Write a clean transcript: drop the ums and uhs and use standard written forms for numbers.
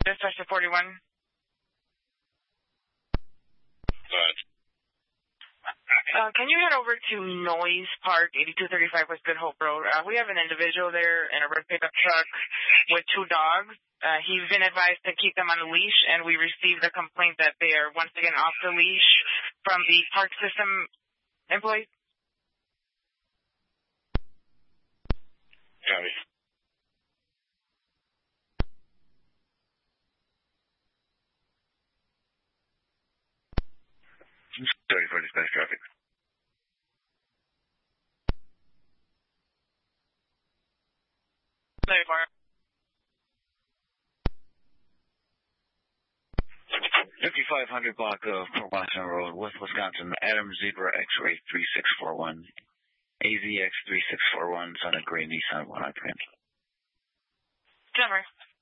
Dispatch to 41. Can you head over to Noise Park, 8235 West Good Hope Road? We have an individual there in a red pickup truck with 2 dogs. He's been advised to keep them on a leash, and we received a complaint that they are once again off the leash from the park system employee. Copy. Sorry for dispatch traffic. Sorry, Bar. 5500 block of Port Washington Road, West Wisconsin, Adam Zebra X-Ray 3641, AZX 3641, Son of Gray Nissan 100. Denver.